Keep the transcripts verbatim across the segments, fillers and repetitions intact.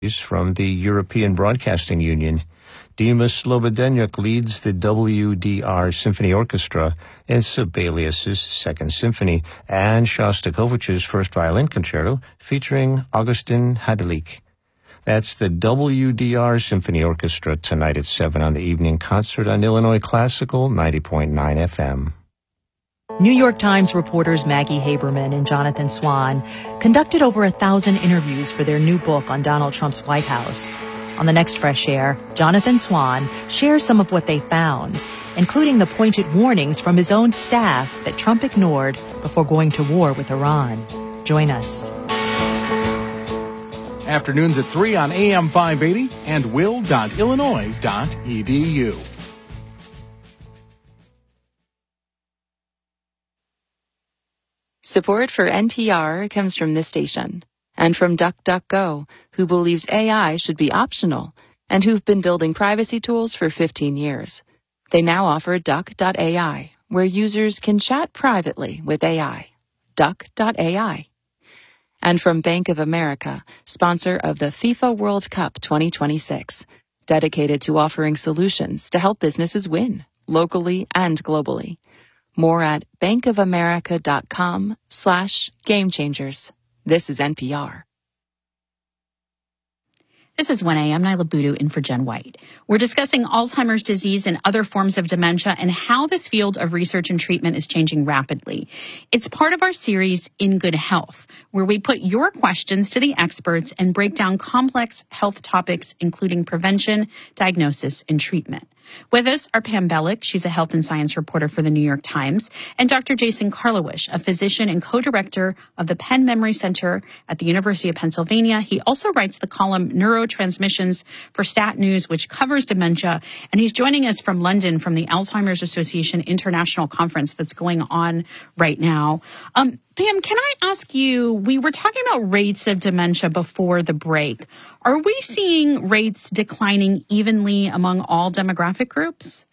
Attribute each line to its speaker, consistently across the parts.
Speaker 1: from the European Broadcasting Union. Dima Slobodenyuk leads the W D R Symphony Orchestra in Sibelius's Second Symphony and Shostakovich's First Violin Concerto featuring Augustin Hadelich. That's the W D R Symphony Orchestra tonight at seven on the evening concert on Illinois Classical ninety point nine F M.
Speaker 2: New York Times reporters Maggie Haberman and Jonathan Swan conducted over a thousand interviews for their new book on Donald Trump's White House. On the next Fresh Air, Jonathan Swan shares some of what they found, including the pointed warnings from his own staff that Trump ignored before going to war with Iran. Join us.
Speaker 3: Afternoons at three on A M five eighty and will dot illinois dot e d u.
Speaker 4: Support for N P R comes from this station and from DuckDuckGo, who believes A I should be optional and who've been building privacy tools for fifteen years. They now offer Duck dot A I, where users can chat privately with A I. Duck dot A I. And from Bank of America, sponsor of the FIFA World Cup twenty twenty-six, dedicated to offering solutions to help businesses win, locally and globally. More at bankofamerica.com slash game changers. This is N P R.
Speaker 5: This is one A. I'm Nyla Boodoo in for Jen White. We're discussing Alzheimer's disease and other forms of dementia and how this field of research and treatment is changing rapidly. It's part of our series In Good Health, where we put your questions to the experts and break down complex health topics, including prevention, diagnosis, and treatment. With us are Pam Bellick, she's a health and science reporter for the New York Times, and Doctor Jason Karlawish, a physician and co-director of the Penn Memory Center at the University of Pennsylvania. He also writes the column Neurotransmissions for Stat News, which covers dementia, and he's joining us from London from the Alzheimer's Association International Conference that's going on right now. Um, Pam, can I ask you, we were talking about rates of dementia before the break. Are we seeing rates declining evenly among all demographic groups?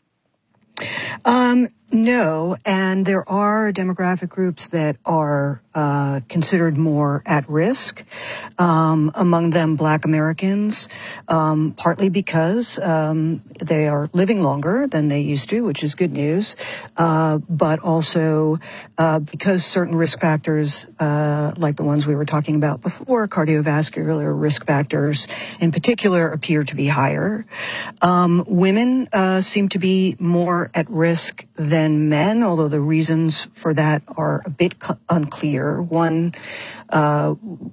Speaker 6: Um, no, and there are demographic groups that are uh, considered more at risk, um, among them Black Americans, um, partly because um, they are living longer than they used to, which is good news, uh, but also uh, because certain risk factors, uh, like the ones we were talking about before, cardiovascular risk factors in particular, appear to be higher. Um, women uh, seem to be more at risk than men, although the reasons for that are a bit unclear. One, uh,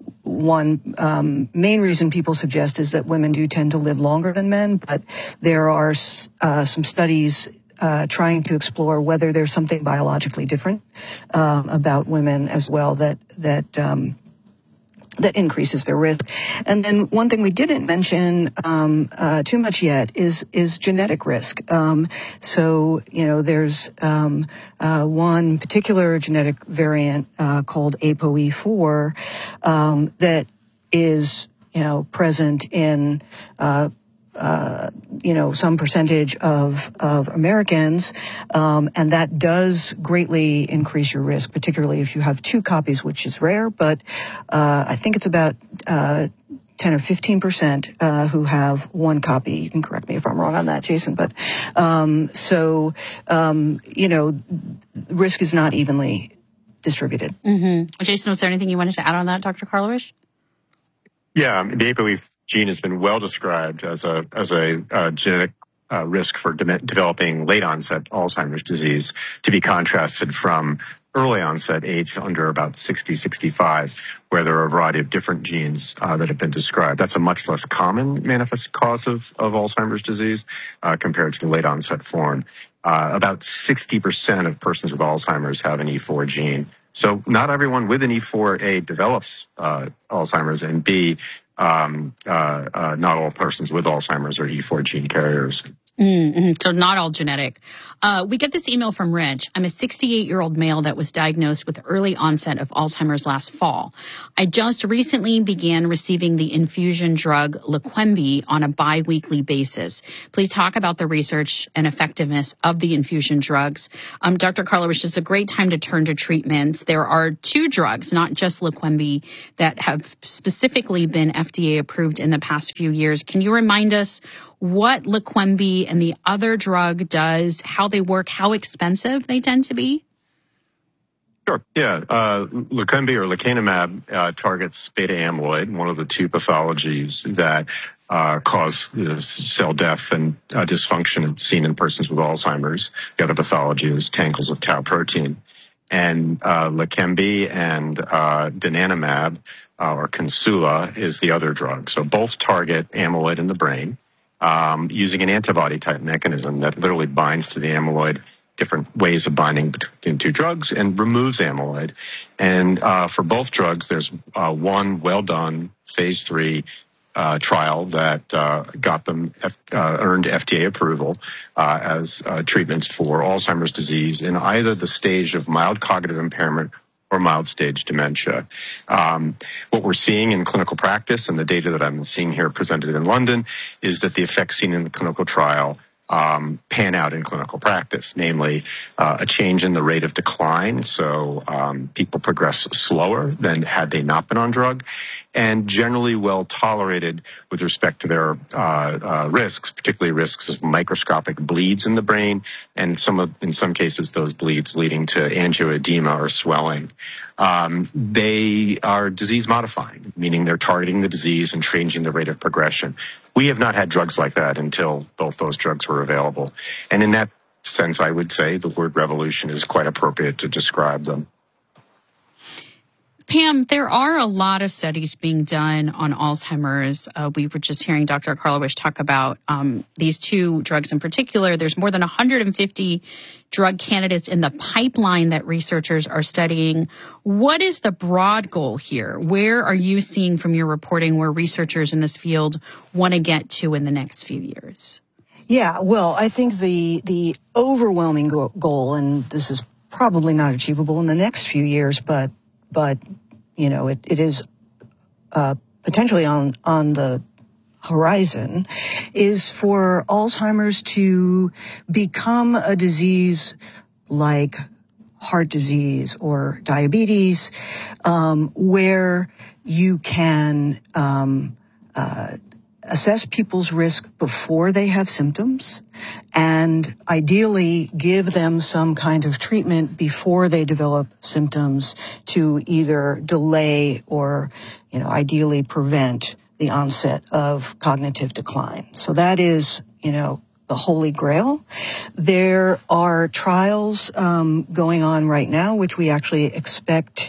Speaker 6: one um, main reason people suggest is that women do tend to live longer than men, but there are uh, some studies uh, trying to explore whether there's something biologically different uh, about women as well that that. Um, that increases their risk. And then one thing we didn't mention um, uh, too much yet is is genetic risk. Um, so, you know, there's um, uh, one particular genetic variant uh, called A P O E four um, that is, you know, present in uh Uh, you know, some percentage of, of Americans, um, and that does greatly increase your risk, particularly if you have two copies, which is rare, but uh, I think it's about uh, ten or fifteen percent uh, who have one copy. You can correct me if I'm wrong on that, Jason, but um, so, um, you know, risk is not evenly distributed.
Speaker 5: Mm-hmm. Jason, was there anything you wanted to add on that, Doctor Karlawish?
Speaker 7: Yeah, the A P O E gene has been well described as a as a uh, genetic uh, risk for de- developing late onset Alzheimer's disease, to be contrasted from early onset age under about sixty, sixty-five, where there are a variety of different genes uh, that have been described. That's a much less common manifest cause of, of Alzheimer's disease uh, compared to the late onset form. Uh, about sixty percent of persons with Alzheimer's have an E four gene. So not everyone with an E four A develops uh, Alzheimer's, and B, Um, uh, uh, not all persons with Alzheimer's are E four gene carriers.
Speaker 5: Mm-hmm. So not all genetic. Uh, we get this email from Rich. I'm a sixty-eight-year-old male that was diagnosed with early onset of Alzheimer's last fall. I just recently began receiving the infusion drug Leqembi on a bi-weekly basis. Please talk about the research and effectiveness of the infusion drugs. Um, Doctor Karlowicz, it's a great time to turn to treatments. There are two drugs, not just Leqembi, that have specifically been F D A approved in the past few years. Can you remind us what Leqembi and the other drug does, how they work, how expensive they tend to be?
Speaker 7: Sure. Yeah. Uh, Leqembi or lecanemab uh, targets beta amyloid, one of the two pathologies that uh, cause uh, cell death and uh, dysfunction seen in persons with Alzheimer's. The other pathology is tangles of tau protein. And uh, Leqembi and uh, donanemab, uh, or Kisunla, is the other drug. So both target amyloid in the brain. Um, using an antibody-type mechanism that literally binds to the amyloid, different ways of binding between two drugs, and removes amyloid. And uh, for both drugs, there's uh, one well-done phase three uh, trial that uh, got them F- uh, earned F D A approval uh, as uh, treatments for Alzheimer's disease in either the stage of mild cognitive impairment or mild stage dementia. Um, what we're seeing in clinical practice and the data that I'm seeing here presented in London is that the effects seen in the clinical trial um, pan out in clinical practice, namely uh, a change in the rate of decline. So um, people progress slower than had they not been on drug, and generally well tolerated with respect to their uh, uh, risks, particularly risks of microscopic bleeds in the brain, and some of, in some cases, those bleeds leading to angioedema or swelling. Um, they are disease modifying, meaning they're targeting the disease and changing the rate of progression. We have not had drugs like that until both those drugs were available. And in that sense, I would say the word revolution is quite appropriate to describe them.
Speaker 5: Pam, there are a lot of studies being done on Alzheimer's. Uh, we were just hearing Doctor Karlowicz talk about um, these two drugs in particular. There's more than one hundred fifty drug candidates in the pipeline that researchers are studying. What is the broad goal here? Where are you seeing from your reporting where researchers in this field want to get to in the next few years?
Speaker 6: Yeah, well, I think the the overwhelming go- goal, and this is probably not achievable in the next few years, but but you know it, it is uh, potentially on on the horizon, is for Alzheimer's to become a disease like heart disease or diabetes, um, where you can um, uh, assess people's risk before they have symptoms and ideally give them some kind of treatment before they develop symptoms to either delay or, you know, ideally prevent the onset of cognitive decline. So that is, you know, the holy grail. There are trials um, going on right now, which we actually expect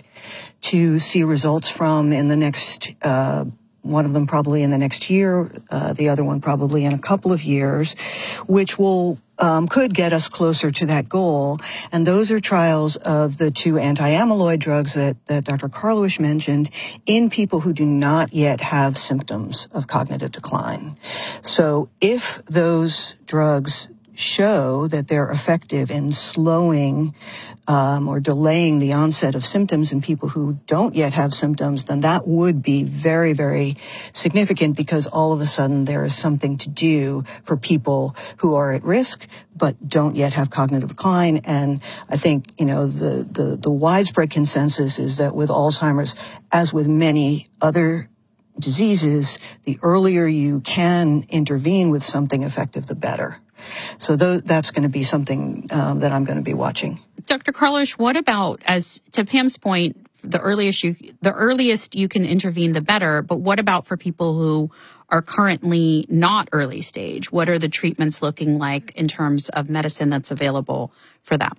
Speaker 6: to see results from in the next uh one of them probably in the next year, uh, the other one probably in a couple of years, which will um, could get us closer to that goal. And those are trials of the two anti-amyloid drugs that, that Doctor Karlowicz mentioned in people who do not yet have symptoms of cognitive decline. So if those drugs show that they're effective in slowing um, or delaying the onset of symptoms in people who don't yet have symptoms, then that would be very, very significant, because all of a sudden there is something to do for people who are at risk but don't yet have cognitive decline. And I think, you know, the, the, the widespread consensus is that with Alzheimer's, as with many other diseases, the earlier you can intervene with something effective, the better. So th- that's going to be something um, that I'm going to be watching.
Speaker 5: Doctor Karlowicz, what about, as to Pam's point, the earliest you the earliest you can intervene, the better. But what about for people who are currently not early stage? What are the treatments looking like in terms of medicine that's available for them?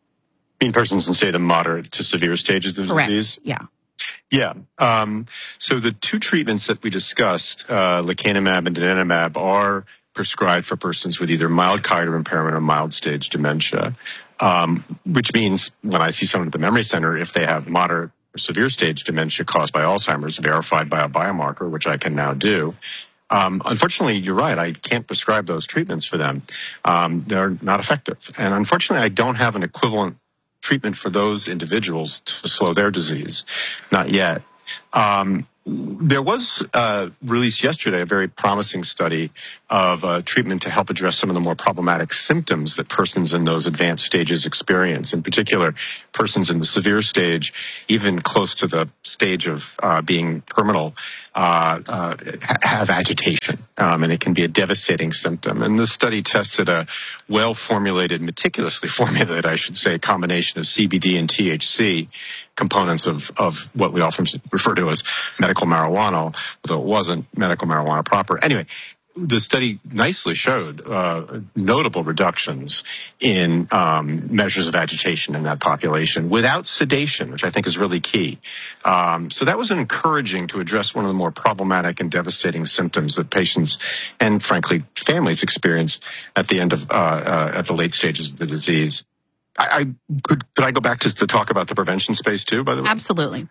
Speaker 7: I mean, persons in, say, the moderate to severe stages of the
Speaker 5: Correct.
Speaker 7: disease?
Speaker 5: Yeah.
Speaker 7: Yeah. Um, so the two treatments that we discussed, uh, lecanemab and donanemab, are prescribed for persons with either mild cognitive impairment or mild stage dementia, um, which means when I see someone at the memory center, if they have moderate or severe stage dementia caused by Alzheimer's verified by a biomarker, which I can now do, Um, unfortunately, you're right. I can't prescribe those treatments for them. Um, they're not effective. And unfortunately, I don't have an equivalent treatment for those individuals to slow their disease. Not yet. Um, there was uh, released yesterday a very promising study of uh, treatment to help address some of the more problematic symptoms that persons in those advanced stages experience. In particular, persons in the severe stage, even close to the stage of uh, being terminal, uh, uh, have agitation, um, and it can be a devastating symptom. And this study tested a well-formulated, meticulously formulated, I should say, combination of C B D and T H C, components of, of what we often refer to as medical marijuana, although it wasn't medical marijuana proper. Anyway, the study nicely showed uh, notable reductions in um, measures of agitation in that population without sedation, which I think is really key. Um, so that was encouraging to address one of the more problematic and devastating symptoms that patients and, frankly, families experience at the end of uh, uh, at the late stages of the disease. I, I could could I go back to, to talk about the prevention space too, by the way?
Speaker 5: Absolutely.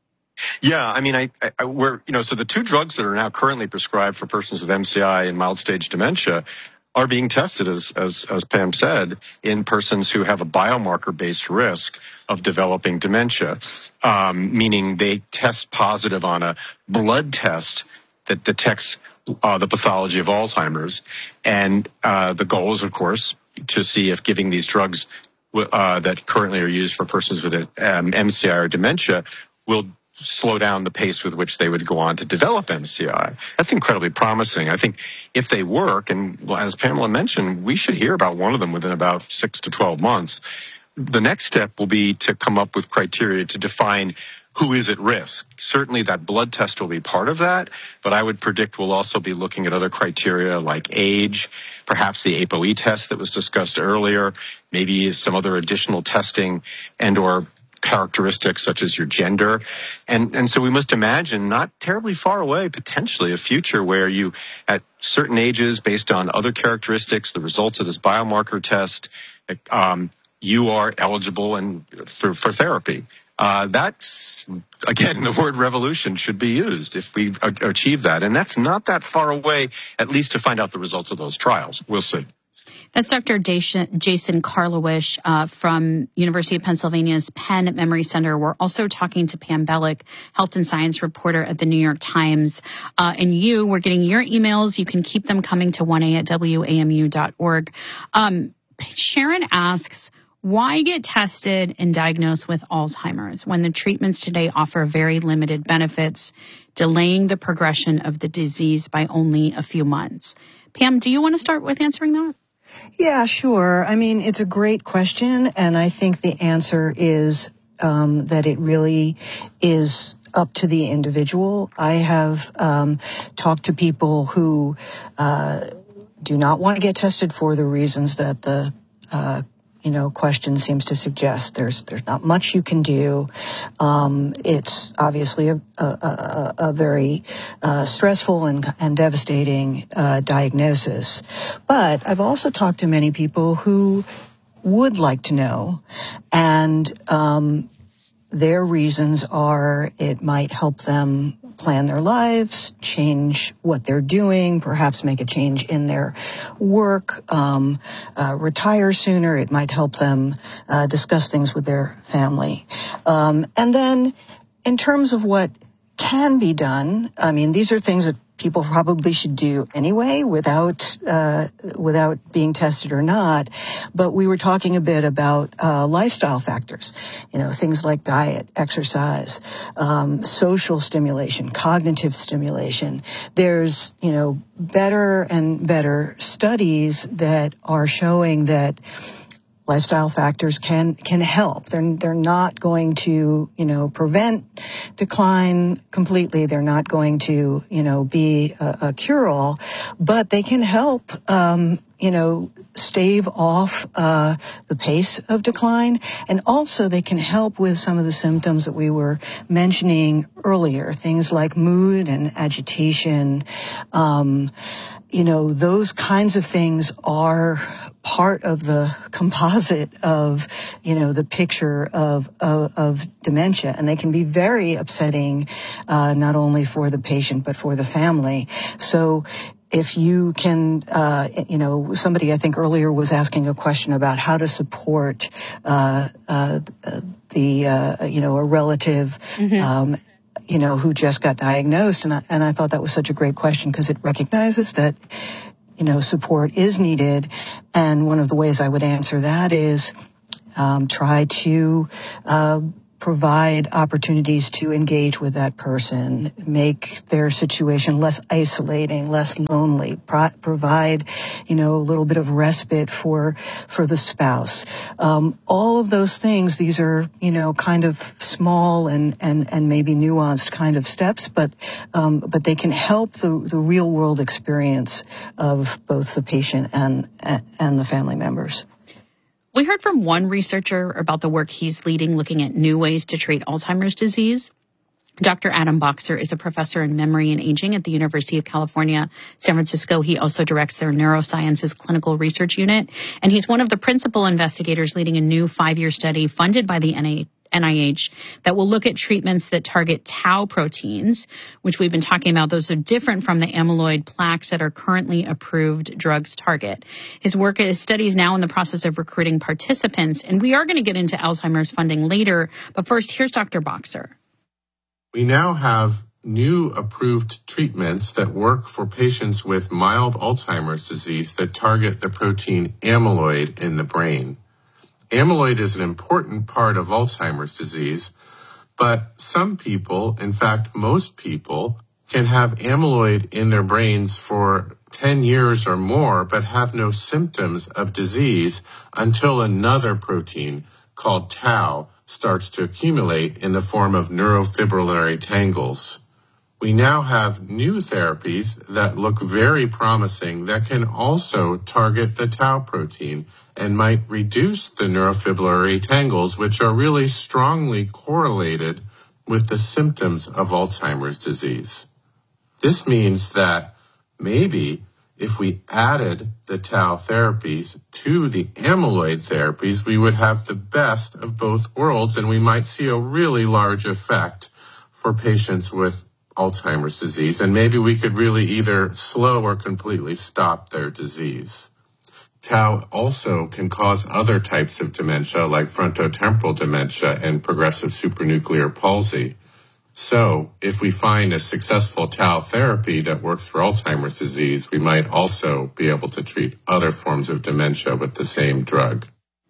Speaker 7: Yeah, I mean, I, I we're you know, so the two drugs that are now currently prescribed for persons with M C I and mild stage dementia are being tested, as as as Pam said, in persons who have a biomarker-based risk of developing dementia, um, meaning they test positive on a blood test that detects uh, the pathology of Alzheimer's, and uh, the goal is, of course, to see if giving these drugs uh, that currently are used for persons with um, M C I or dementia will slow down the pace with which they would go on to develop M C I. That's incredibly promising. I think if they work, and as Pamela mentioned, we should hear about one of them within about six to twelve months. The next step will be to come up with criteria to define who is at risk. Certainly that blood test will be part of that, but I would predict we'll also be looking at other criteria like age, perhaps the ApoE test that was discussed earlier, maybe some other additional testing and or characteristics such as your gender. And and so we must imagine not terribly far away, potentially a future where you, at certain ages, based on other characteristics, the results of this biomarker test, um, you are eligible and for, for therapy. Uh, that's, again, the word revolution should be used if we achieve that. And that's not that far away, at least to find out the results of those trials. We'll see.
Speaker 5: That's Doctor Jason Karlawish uh, from University of Pennsylvania's Penn Memory Center. We're also talking to Pam Bellick, health and science reporter at the New York Times. Uh, and you, we're getting your emails. You can keep them coming to one a at w a m u dot org. Um, Sharon asks, why get tested and diagnosed with Alzheimer's when the treatments today offer very limited benefits, delaying the progression of the disease by only a few months? Pam, do you want to start with answering that?
Speaker 6: Yeah, sure. I mean, it's a great question, and I think the answer is um, that it really is up to the individual. I have um, talked to people who uh, do not want to get tested for the reasons that the uh you know, question seems to suggest. There's there's not much you can do. Um, it's obviously a, a, a, a very uh, stressful and, and devastating uh, diagnosis. But I've also talked to many people who would like to know, and um, their reasons are it might help them plan their lives, change what they're doing, perhaps make a change in their work, um, uh, retire sooner. It might help them uh, discuss things with their family. Um, and then in terms of what can be done, I mean, these are things that people probably should do anyway without uh, without being tested or not. But we were talking a bit about uh, lifestyle factors, you know, things like diet, exercise, um, social stimulation, cognitive stimulation. There's, you know, better and better studies that are showing that lifestyle factors can can help. They're they're not going to, you know, prevent decline completely. They're not going to, you know, be a, a cure-all, but they can help, um, you know, stave off uh, the pace of decline, and also they can help with some of the symptoms that we were mentioning earlier, things like mood and agitation. Um, you know, those kinds of things are part of the composite of, you know, the picture of, of, of dementia. And they can be very upsetting, uh, not only for the patient, but for the family. So if you can, uh, you know, somebody I think earlier was asking a question about how to support, uh, uh, the, uh, you know, a relative, mm-hmm. um, you know, who just got diagnosed. And I, and I thought that was such a great question because it recognizes that, you know, support is needed. And one of the ways I would answer that is, um, try to, uh, provide opportunities to engage with that person, make their situation less isolating, less lonely, pro- provide, you know, a little bit of respite for, for the spouse. Um, all of those things, these are, you know, kind of small and, and, and maybe nuanced kind of steps, but, um, but they can help the, the real world experience of both the patient and, and the family members.
Speaker 5: We heard from one researcher about the work he's leading looking at new ways to treat Alzheimer's disease. Doctor Adam Boxer is a professor in memory and aging at the University of California, San Francisco. He also directs their neurosciences clinical research unit, and he's one of the principal investigators leading a new five-year study funded by the N I H that will look at treatments that target tau proteins, which we've been talking about. Those are different from the amyloid plaques that are currently approved drugs target. His work, his study is now in the process of recruiting participants, and we are going to get into Alzheimer's funding later. But first, here's Doctor Boxer.
Speaker 8: We now have new approved treatments that work for patients with mild Alzheimer's disease that target the protein amyloid in the brain. Amyloid is an important part of Alzheimer's disease, but some people, in fact, most people, can have amyloid in their brains for ten years or more, but have no symptoms of disease until another protein called tau starts to accumulate in the form of neurofibrillary tangles. We now have new therapies that look very promising that can also target the tau protein and might reduce the neurofibrillary tangles, which are really strongly correlated with the symptoms of Alzheimer's disease. This means that maybe if we added the tau therapies to the amyloid therapies, we would have the best of both worlds, and we might see a really large effect for patients with Alzheimer's disease, and maybe we could really either slow or completely stop their disease. Tau also can cause other types of dementia like frontotemporal dementia and progressive supranuclear palsy. So if we find a successful tau therapy that works for Alzheimer's disease, we might also be able to treat other forms of dementia with the same drug.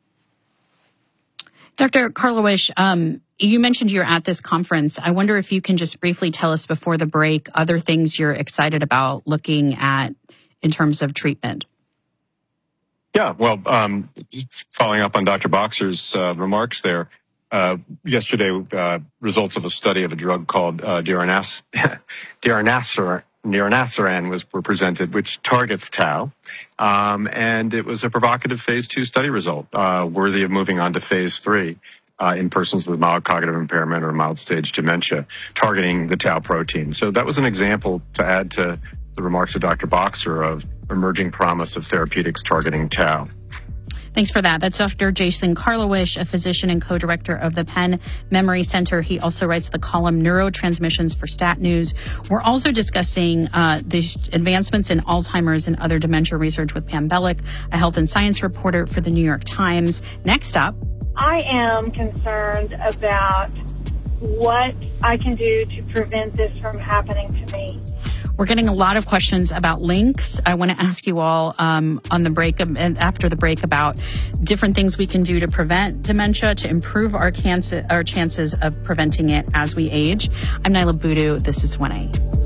Speaker 5: Doctor Karlawish, um, you mentioned you're at this conference. I wonder if you can just briefly tell us before the break other things you're excited about looking at in terms of treatment.
Speaker 7: Yeah, well, um, following up on Doctor Boxer's uh, remarks there, uh, yesterday, uh, results of a study of a drug called uh, Diranas- Diranas- Diranesaran was were presented, which targets tau, um, and it was a provocative phase two study result, uh, worthy of moving on to phase three uh, in persons with mild cognitive impairment or mild stage dementia, targeting the tau protein. So that was an example to add to the remarks of Doctor Boxer of emerging promise of therapeutics targeting tau.
Speaker 5: Thanks for that. That's Doctor Jason Karlawish, a physician and co-director of the Penn Memory Center. He also writes the column Neurotransmissions for Stat News. We're also discussing uh, the advancements in Alzheimer's and other dementia research with Pam Bellick, a health and science reporter for the New York Times. Next up,
Speaker 9: I am concerned about what I can do to prevent this from happening to me.
Speaker 5: We're getting a lot of questions about links. I want to ask you all um, on the break and after the break about different things we can do to prevent dementia, to improve our, cancer, our chances of preventing it as we age. I'm Nyla Boodoo. This is one A.